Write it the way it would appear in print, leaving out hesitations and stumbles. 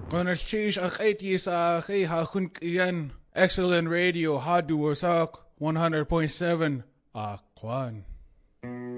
Ganashish Akaitis Akai Hakun Kian. Excellent radio, Hadu Wasak 100.7 Akwan.